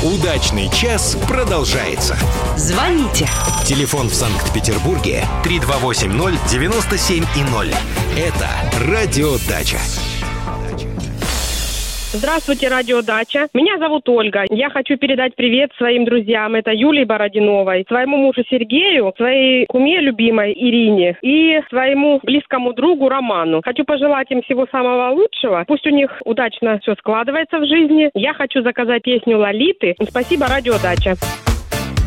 Удачный час продолжается. Звоните. Телефон в Санкт-Петербурге 3280-97-0. Это Радио Дача. Здравствуйте, Радио Дача. Меня зовут Ольга. Я хочу передать привет своим друзьям. Это Юлии Бородиновой, своему мужу Сергею, своей куме любимой Ирине и своему близкому другу Роману. Хочу пожелать им всего самого лучшего. Пусть у них удачно все складывается в жизни. Я хочу заказать песню Лолиты. Спасибо, Радио Дача.